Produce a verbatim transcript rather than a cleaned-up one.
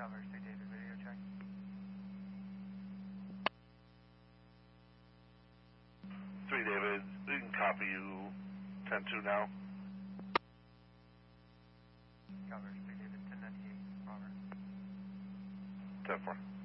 Calvary Street David, video check. Three David, we can copy you ten two now. Calvary Street David, ten ninety-eight, Robert. ten four.